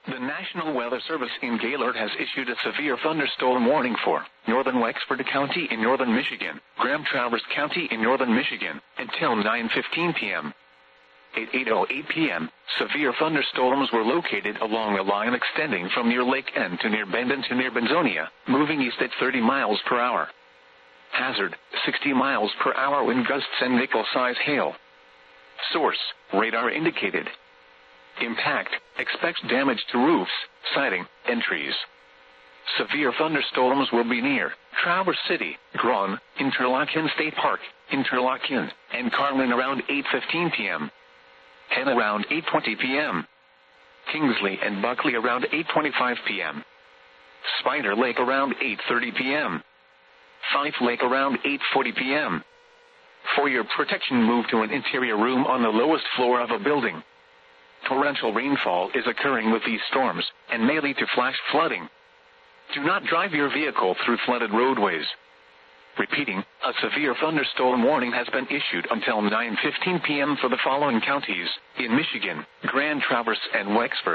The National Weather Service in Gaylord has issued a severe thunderstorm warning for northern Wexford County in northern Michigan, Grand Traverse County in northern Michigan, until 9:15 p.m. At 8:08 p.m., severe thunderstorms were located along a line extending from near Lake End to near Bendon to near Benzonia, moving east at 30 miles per hour. Hazard, 60 miles per hour wind gusts and nickel-size hail. Source, radar indicated. Impact, expects damage to roofs, siding, and trees. Severe thunderstorms will be near Traverse City, Grawn, Interlaken State Park, Interlaken, and Carlin around 8:15 p.m. Hen around 8:20 p.m. Kingsley and Buckley around 8:25 p.m. Spider Lake around 8:30 p.m. Fife Lake around 8:40 p.m. For your protection, move to an interior room on the lowest floor of a building. Torrential rainfall is occurring with these storms, and may lead to flash flooding. Do not drive your vehicle through flooded roadways. Repeating, a severe thunderstorm warning has been issued until 9:15 p.m. for the following counties in Michigan, Grand Traverse and Wexford.